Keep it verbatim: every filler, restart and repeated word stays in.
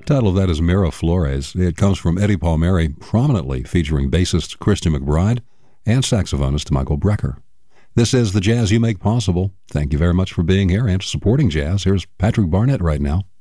Title of that is Miraflores. It comes from Eddie Palmieri, prominently featuring bassist Christy McBride and saxophonist Michael Brecker. This is the jazz you make possible. Thank you very much for being here and supporting jazz. Here's Patrick Barnett right now.